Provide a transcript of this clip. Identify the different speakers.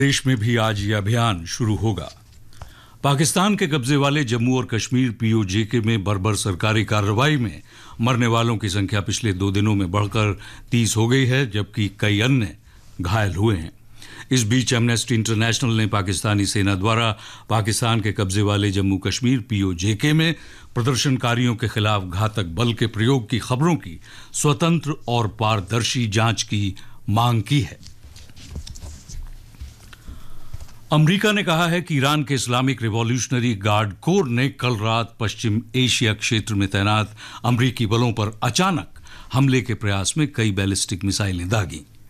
Speaker 1: देश में भी आज ये अभियान शुरू होगा। पाकिस्तान के कब्जे वाले जम्मू और कश्मीर पीओजेके में बर्बर सरकारी कार्रवाई में मरने वालों की संख्या पिछले 2 दिनों में बढ़कर 30 हो गई है, जबकि कई अन्य घायल हुए हैं। इस बीच एमनेस्टी इंटरनेशनल ने पाकिस्तानी सेना द्वारा पाकिस्तान के कब्जे वाले जम्मू कश्मीर पीओजेके में प्रदर्शनकारियों के खिलाफ घातक बल के प्रयोग की खबरों की स्वतंत्र और पारदर्शी जांच की मांग की है। अमेरिका ने कहा है कि ईरान के इस्लामिक रिवॉल्यूशनरी गार्ड कोर ने कल रात पश्चिम एशिया क्षेत्र में तैनात अमेरिकी बलों पर अचानक हमले के प्रयास में कई बैलिस्टिक मिसाइलें दागीं।